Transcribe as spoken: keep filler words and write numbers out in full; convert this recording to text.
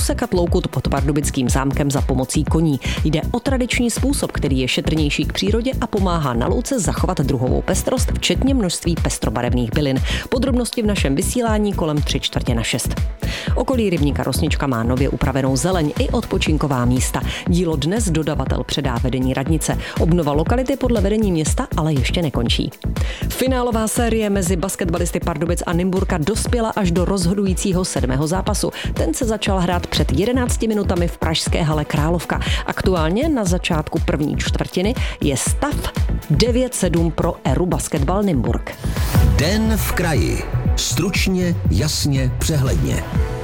rozsekat louku pod pardubickým zámkem za pomocí koní. Jde o tradiční způsob, který je šetrnější k přírodě a pomáhá na louce zachovat druhovou pestrost, včetně množství pestrobarevných bylin. Podrobnosti v našem vysílání kolem tři čtvrtě na šest. Okolí rybníka Rosnička má nově upravenou zeleň i odpočinková místa. Dílo dnes dodavatel předá vedení radnice. Obnova lokality podle vedení města ale ještě nekončí. Finálová série mezi basketbalisty Pardubic a Nymburka dospěla až do rozhodujícího sedmého zápasu. Ten se začal hrát před jedenácti minutami v pražské hale Královka. Aktuálně na začátku první čtvrtiny je stav devět sedm pro Eru Basketbal Nymburk. Den v kraji. Stručně, jasně, přehledně.